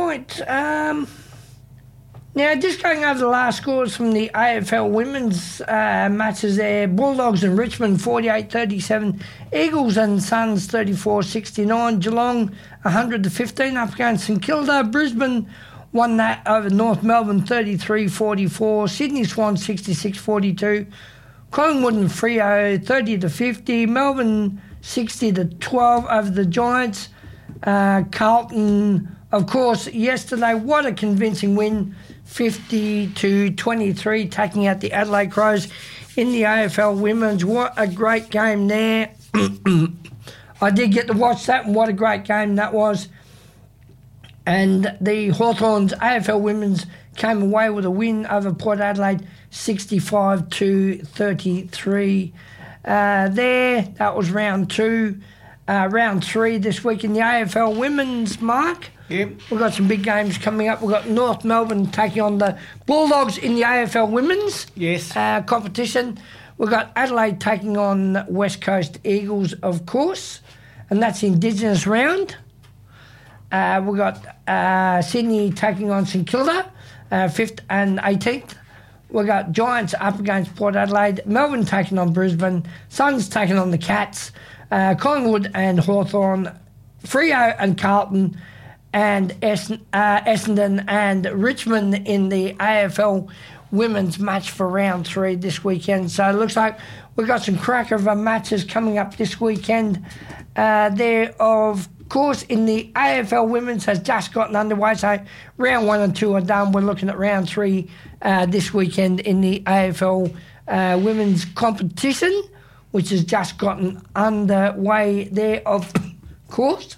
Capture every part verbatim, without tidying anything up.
right. Um, now, just going over the last scores from the A F L women's uh, matches there. Bulldogs and Richmond, forty-eight thirty-seven. Eagles and Suns, thirty-four sixty-nine. Geelong, one hundred to fifteen up against St Kilda. Brisbane won that over North Melbourne, thirty-three forty-four. Sydney Swans, sixty-six forty-two. Collingwood and Freo, thirty to fifty. Melbourne, sixty to twelve over the Giants. Uh, Carlton, of course, yesterday, what a convincing win, fifty to twenty-three, taking out the Adelaide Crows in the A F L Women's. What a great game there. I did get to watch that, and what a great game that was. And the Hawthorns A F L Women's came away with a win over Port Adelaide, sixty-five to thirty-three. Uh, there, that was round two. Uh, round three this week in the A F L Women's, Mark. Yep. We've got some big games coming up. We've got North Melbourne taking on the Bulldogs in the A F L Women's yes. uh, competition. We've got Adelaide taking on West Coast Eagles, of course, and that's the Indigenous round. Uh, we've got uh, Sydney taking on St Kilda, uh, fifth and eighteenth. We've got Giants up against Port Adelaide, Melbourne taking on Brisbane, Suns taking on the Cats, uh, Collingwood and Hawthorn, Freo and Carlton, and es- uh, Essendon and Richmond in the A F L Women's match for round three this weekend. So it looks like we've got some cracker of matches coming up this weekend. Uh, there, of course, in the A F L Women's has just gotten underway, so round one and two are done. We're looking at round three uh, this weekend in the A F L uh, Women's competition, which has just gotten underway there, of course.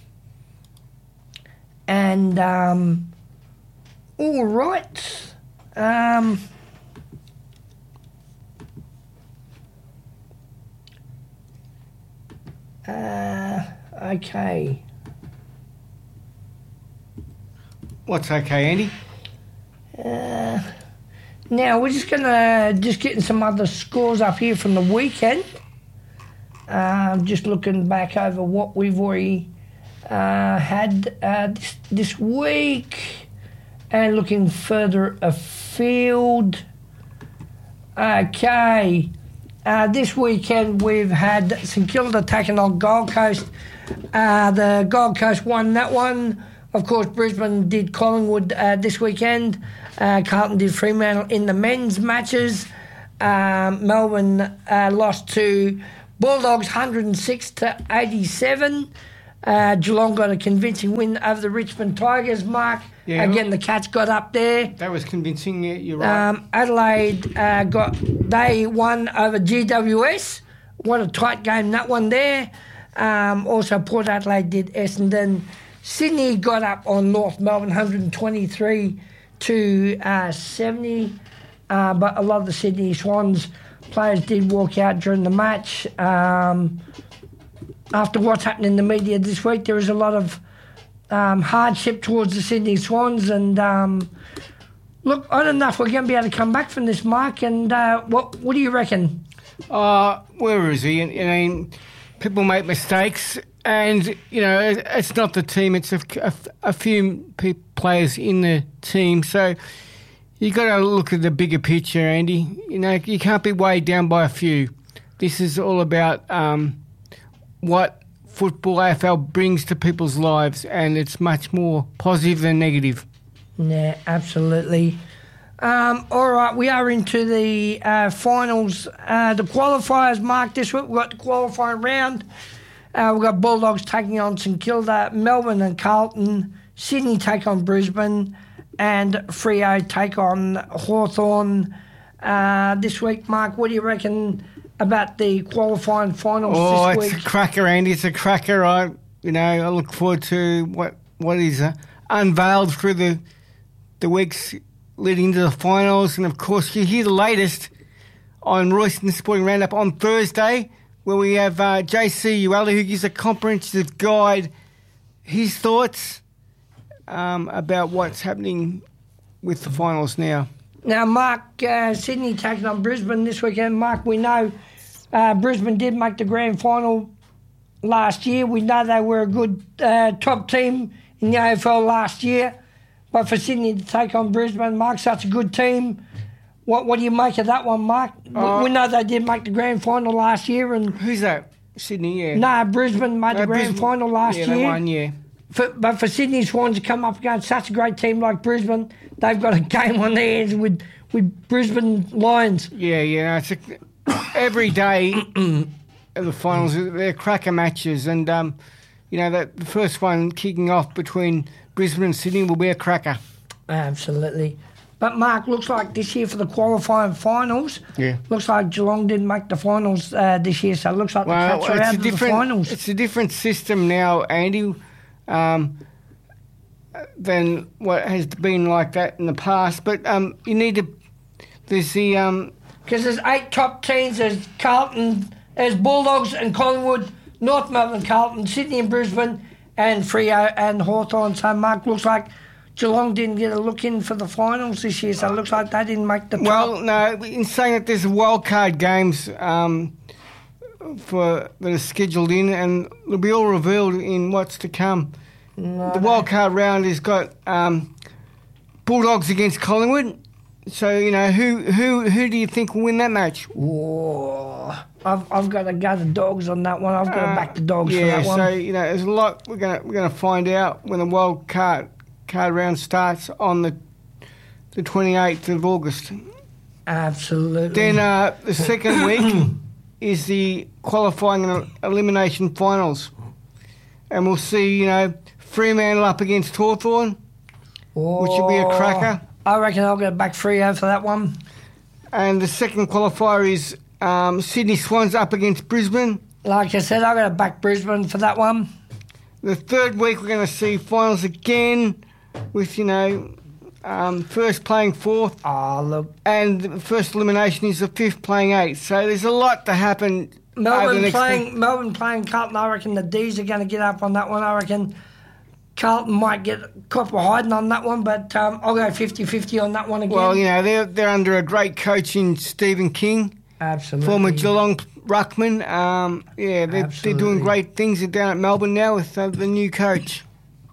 And, um, all right. Um, uh, okay. What's okay, Andy? Uh, now, we're just going to just getting some other scores up here from the weekend. Uh, just looking back over what we've already uh, had uh, this, this week and looking further afield. Okay. Uh, this weekend we've had St Kilda taking on Gold Coast. Uh, the Gold Coast won that one. Of course, Brisbane did Collingwood uh, this weekend. Uh, Carlton did Fremantle in the men's matches. Uh, Melbourne uh, lost to Bulldogs one hundred six to eighty-seven. Uh, Geelong got a convincing win over the Richmond Tigers, Mark. Yeah. Again, the Cats got up there. That was convincing, yeah, you're right. Um, Adelaide uh, got they won over G W S. What a tight game that one there. Um, also, Port Adelaide did Essendon. Sydney got up on North Melbourne, one hundred twenty-three to seventy. Uh, but a lot of the Sydney Swans players did walk out during the match. Um, after what's happened in the media this week, there is a lot of um, hardship towards the Sydney Swans. And um, look, I don't know if we're going to be able to come back from this, Mark. And uh, what what do you reckon? Uh, where is he? I mean, people make mistakes. And, you know, it's not the team, it's a, a, a few pe- players in the team. So you got to look at the bigger picture, Andy. You know, you can't be weighed down by a few. This is all about um, what football A F L brings to people's lives, and it's much more positive than negative. Yeah, absolutely. Um, all right, we are into the uh, finals, uh, the qualifiers, Mark, this week. We've got the qualifying round. Uh, we've got Bulldogs taking on St Kilda, Melbourne and Carlton, Sydney take on Brisbane, and Freo take on Hawthorn. Uh, this week, Mark, what do you reckon about the qualifying finals oh, this week? Oh, week? it's a cracker, Andy. It's a cracker. I, you know, I look forward to what what is uh, unveiled through the the weeks leading into the finals. And, of course, you hear the latest on Royston Sporting Roundup on Thursday, where we have uh, J C Ueli, who gives a comprehensive guide, his thoughts um, about what's happening with the finals now. Now, Mark, uh, Sydney taking on Brisbane this weekend. Mark, we know uh, Brisbane did make the grand final last year. We know they were a good uh, top team in the A F L last year. but for Sydney to take on Brisbane, Mark, such a good team. What what do you make of that one, Mark? Uh, we, we know they did make the grand final last year. And who's that? Sydney, yeah. No, Brisbane made no, the grand Brisbane, final last yeah, year. They won, yeah. For, but for Sydney Swans to come up against such a great team like Brisbane, they've got a game on their hands with, with Brisbane Lions. Yeah, yeah. It's a, every day of the finals, they're cracker matches. And, um, you know, that the first one kicking off between Brisbane and Sydney will be a cracker. Absolutely. But, Mark, looks like this year for the qualifying finals, yeah. looks like Geelong didn't make the finals uh, this year, so it looks like well, the Cats are out of the finals. It's a different system now, Andy. Um, than what has been like that in the past. But um, you need to... There's the... Um, Because there's eight top teams. There's Carlton, there's Bulldogs and Collingwood, North Melbourne, Carlton, Sydney and Brisbane, and Freo and Hawthorn. So, Mark, looks like Geelong didn't get a look in for the finals this year, so it looks like they didn't make the top. Well, no, in saying that there's wildcard games um, for that are scheduled in, and it'll be all revealed in what's to come. No, the wildcard round has got um, Bulldogs against Collingwood. So, you know, who who who do you think will win that match? Whoa. I've I've got to go the Dogs on that one. I've got uh, to back the Dogs yeah, for that one. So, you know, there's a lot we're gonna we're gonna find out when the wild card card round starts on the the twenty-eighth of August. Absolutely. Then uh, the second week is the qualifying and elimination finals. And we'll see, you know, Fremantle up against Hawthorn, oh, which will be a cracker. I reckon I'll get back Freo for that one. And the second qualifier is um, Sydney Swans up against Brisbane. Like I said, I've got to back Brisbane for that one. The third week we're going to see finals again with, you know, um, first playing fourth. Oh, look. And the first elimination is the fifth playing eighth. So there's a lot to happen. Melbourne playing, Melbourne playing Carlton. I reckon the D's are going to get up on that one. I reckon Carlton might get copper hiding on that one, but um, I'll go fifty-fifty on that one again. Well, you know, they're, they're under a great coach in Stephen King. Absolutely. Former Geelong ruckman. Um, yeah, they're, they're doing great things down at Melbourne now with uh, the new coach.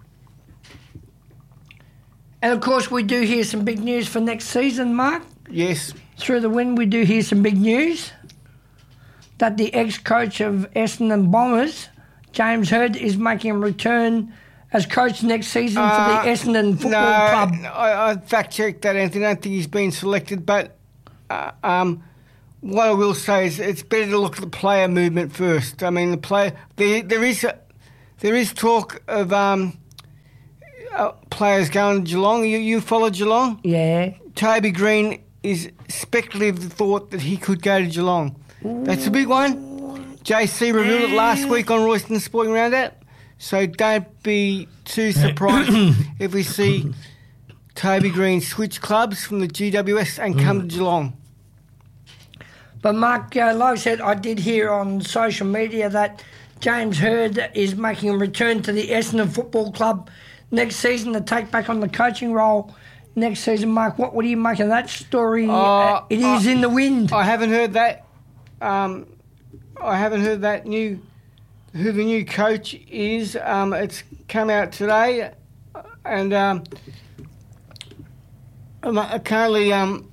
And, of course, we do hear some big news for next season, Mark. Yes. Through the wind, we do hear some big news that the ex-coach of Essendon Bombers, James Hird, is making a return as coach next season uh, for the Essendon Football no, Club. I, I fact-checked that, Anthony. I don't think he's been selected, but uh, um, what I will say is it's better to look at the player movement first. I mean, the player there, there is a, there is talk of um, uh, players going to Geelong. You, you follow Geelong? Yeah. Toby Green is speculative thought that he could go to Geelong. Ooh. That's a big one. J C revealed it last week on Royston Sporting Roundup. So don't be too surprised if we see Toby Green switch clubs from the G W S and come mm. to Geelong. But Mark, uh, like I said, I did hear on social media that James Hird is making a return to the Essendon Football Club next season to take back on the coaching role next season. Mark, what, what do you make of that story? Uh, uh, it is uh, in the wind. I haven't heard that. Um, I haven't heard that new who the new coach is. Um, it's come out today, and um, currently um,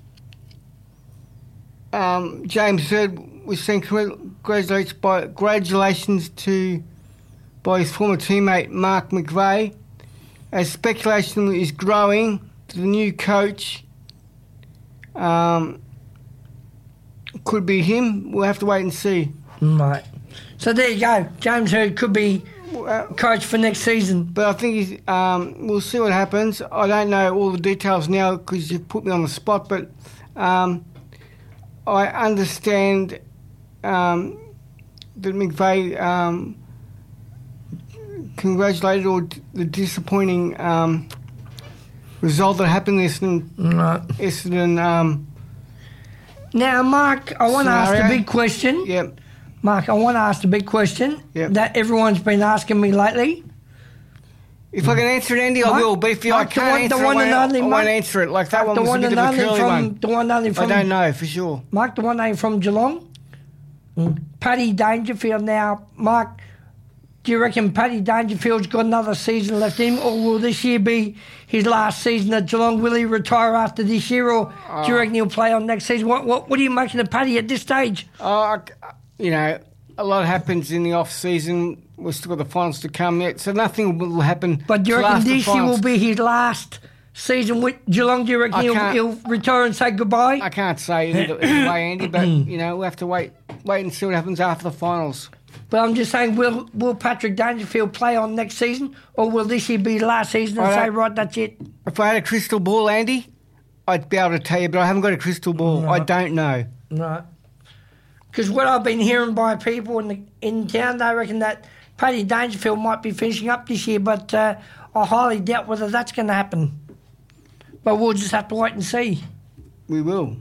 um, James Hird was saying congratulations by congratulations to by his former teammate Mark McVeigh, as speculation is growing to the new coach. Um, could be him. We'll have to wait and see. Right. So there you go. James Hird could be coach for next season. But I think he's, um, we'll see what happens. I don't know all the details now because you've put me on the spot, but um, I understand um, that McVeigh um, congratulated or the disappointing um, result that happened in Essendon. Right. Essendon um, now, Mark, I want to ask the big question. Yep. Mark, I want to ask the big question yep. that everyone's been asking me lately. If I can answer it, Andy, Mark, I will. But if you, Mark, I can't one, answer one it, I won't, only, I Mark, won't answer it. Like that Mark, one was one a bit of a curly from, one. The one only from, I don't know for sure. Mark, the one only from Geelong. Mm. Paddy Dangerfield now. Mark, Do you reckon Paddy Dangerfield's got another season left in him, or will this year be his last season at Geelong? Will he retire after this year, or uh, do you reckon he'll play on next season? What what, what are you making of Paddy at this stage? Uh, you know, a lot happens in the off-season. We've still got the finals to come yet, so nothing will happen. But do you reckon this year will be his last season with Geelong? Do you reckon he'll, he'll retire and say goodbye? I can't say either way, Andy, but, you know, we'll have to wait wait and see what happens after the finals. But I'm just saying, will will Patrick Dangerfield play on next season, or will this year be his last season and say, right, that's it? If I had a crystal ball, Andy, I'd be able to tell you, but I haven't got a crystal ball. No. I don't know. Right. Because what I've been hearing by people in the, in town, they reckon that Paddy Dangerfield might be finishing up this year, but uh, I highly doubt whether that's going to happen. But we'll just have to wait and see. We will.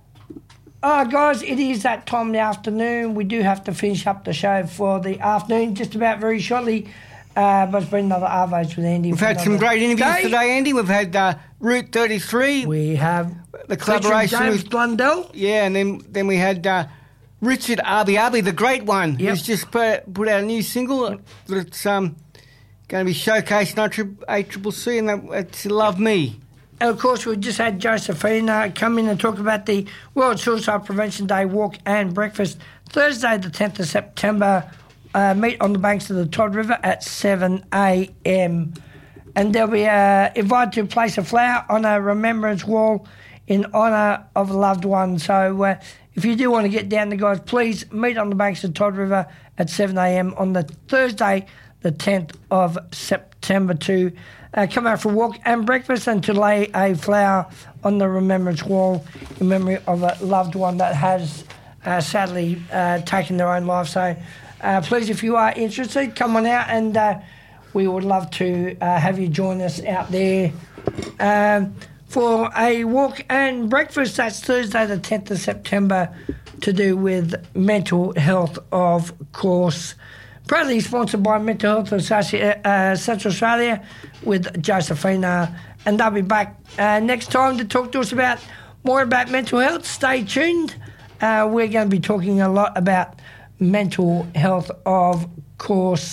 Oh, guys, it is that time in the afternoon. We do have to finish up the show for the afternoon just about very shortly. Uh, but it's been another Arvos with Andy. We've had some great interviews day. today, Andy. We've had uh, Route thirty-three. We have the collaboration James with Blundell. Yeah, and then then we had uh, Richard Arby Arby, the great one, yep. who's just put, put out a new single that's um, going to be showcased on A C C, and that, it's Love Me. And, of course, we just had Josephina come in and talk about the World Suicide Prevention Day walk and breakfast Thursday the tenth of September. Uh, meet on the banks of the Todd River at seven a.m. And they'll be uh, invited to place a flower on a remembrance wall in honour of a loved one. So uh, if you do want to get down there, guys, please meet on the banks of the Todd River at seven a.m. on the Thursday the tenth of September to Uh, come out for a walk and breakfast and to lay a flower on the remembrance wall in memory of a loved one that has uh, sadly uh, taken their own life. So uh, please, if you are interested, come on out, and uh, we would love to uh, have you join us out there um, for a walk and breakfast. That's Thursday the tenth of September, to do with mental health, of course. Proudly sponsored by Mental Health Association, uh, Central Australia with Josephina. And they'll be back uh, next time to talk to us about more about mental health. Stay tuned. Uh, we're going to be talking a lot about mental health, of course,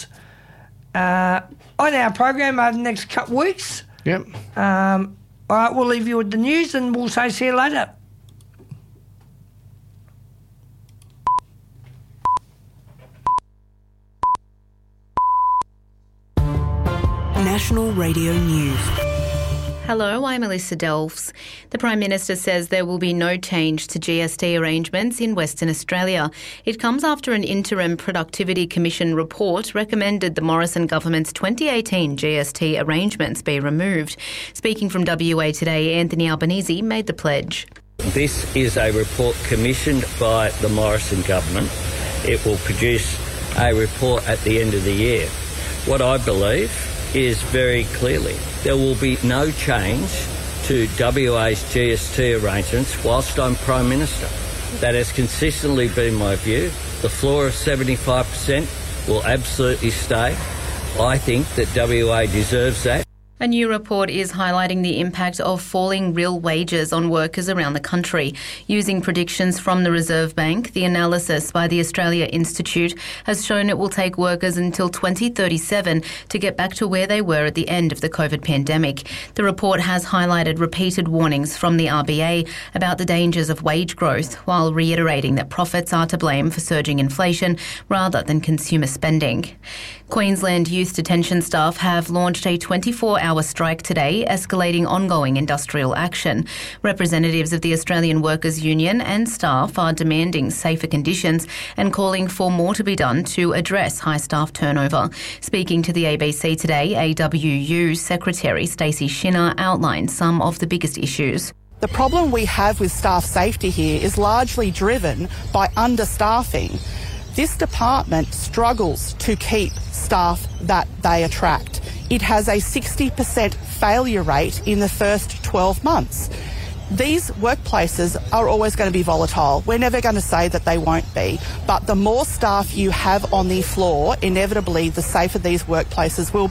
uh, on our program over the next couple of weeks. Yep. Um, all right, we'll leave you with the news, and we'll say see you later. National Radio News. Hello, I'm Alyssa Delves. The Prime Minister says there will be no change to G S T arrangements in Western Australia. It comes after an interim Productivity Commission report recommended the Morrison government's twenty eighteen G S T arrangements be removed. Speaking from W A Today, Anthony Albanese made the pledge. This is a report commissioned by the Morrison government. It will produce a report at the end of the year. What I believe is very clearly there will be no change to W A's G S T arrangements whilst I'm Prime Minister. That has consistently been my view. The floor of seventy-five percent will absolutely stay. I think that W A deserves that. A new report is highlighting the impact of falling real wages on workers around the country. Using predictions from the Reserve Bank, the analysis by the Australia Institute has shown it will take workers until twenty thirty-seven to get back to where they were at the end of the COVID pandemic. The report has highlighted repeated warnings from the R B A about the dangers of wage growth, while reiterating that profits are to blame for surging inflation rather than consumer spending. Queensland youth detention staff have launched a twenty-four hour strike today, escalating ongoing industrial action. Representatives of the Australian Workers' Union and staff are demanding safer conditions and calling for more to be done to address high staff turnover. Speaking to the A B C today, A W U Secretary Stacey Shinner outlined some of the biggest issues. The problem we have with staff safety here is largely driven by understaffing. This department struggles to keep staff that they attract. It has a sixty percent failure rate in the first twelve months. These workplaces are always going to be volatile. We're never going to say that they won't be. But the more staff you have on the floor, inevitably the safer these workplaces will be.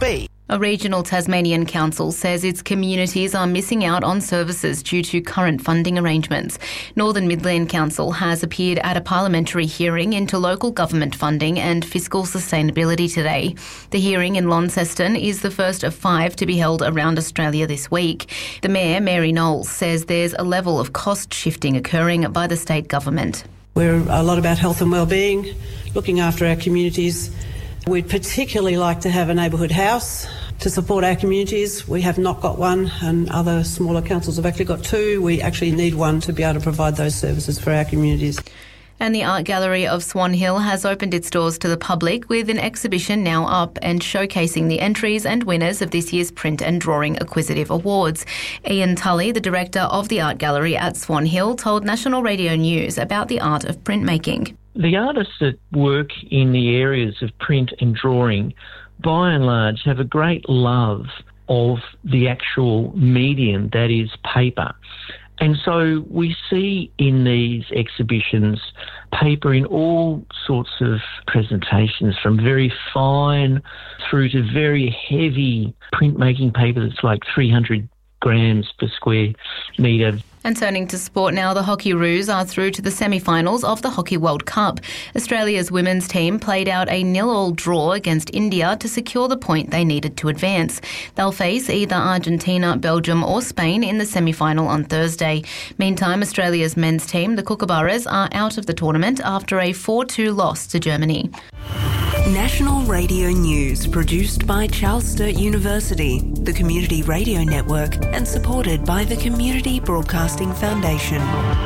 A regional Tasmanian council says its communities are missing out on services due to current funding arrangements. Northern Midland Council has appeared at a parliamentary hearing into local government funding and fiscal sustainability today. The hearing in Launceston is the first of five to be held around Australia this week. The Mayor, Mary Knowles, says there's a level of cost shifting occurring by the state government. We're a lot about health and wellbeing, looking after our communities. We'd particularly like to have a neighbourhood house to support our communities. We have not got one, and other smaller councils have actually got two. We actually need one to be able to provide those services for our communities. And the Art Gallery of Swan Hill has opened its doors to the public with an exhibition now up and showcasing the entries and winners of this year's Print and Drawing Acquisitive Awards. Ian Tully, the director of the Art Gallery at Swan Hill, told National Radio News about the art of printmaking. The artists that work in the areas of print and drawing, by and large, have a great love of the actual medium that is paper. And so we see in these exhibitions paper in all sorts of presentations, from very fine through to very heavy printmaking paper that's like three hundred grams per square metre. And turning to sport now, the Hockeyroos are through to the semi-finals of the Hockey World Cup. Australia's women's team played out a nil-all draw against India to secure the point they needed to advance. They'll face either Argentina, Belgium or Spain in the semi-final on Thursday. Meantime, Australia's men's team, the Kookaburras, are out of the tournament after a four two loss to Germany. National Radio News, produced by Charles Sturt University, the Community Radio Network, and supported by the Community Broadcasting Foundation.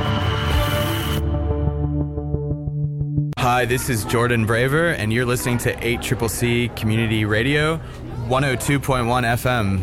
Hi, this is Jordan Braver, and you're listening to eight C C C Community Radio, one oh two point one F M.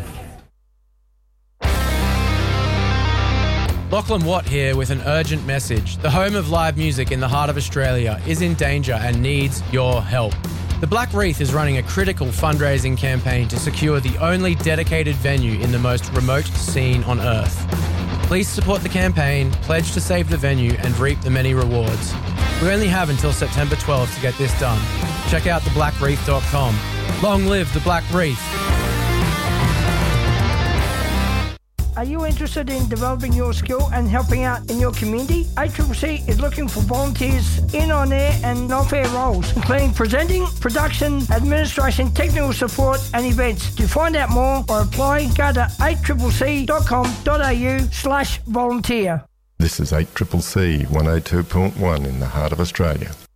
Lachlan Watt here with an urgent message. The home of live music in the heart of Australia is in danger and needs your help. The Black Reef is running a critical fundraising campaign to secure the only dedicated venue in the most remote scene on Earth. Please support the campaign, pledge to save the venue and reap the many rewards. We only have until September twelfth to get this done. Check out the black reef dot com. Long live the Black Reef! Are you interested in developing your skill and helping out in your community? eight C C C is looking for volunteers in on air and off-air roles, including presenting, production, administration, technical support and events. To find out more or apply, go to eight c c c dot com dot a u slash volunteer. This is eight C C C one oh two point one in the heart of Australia.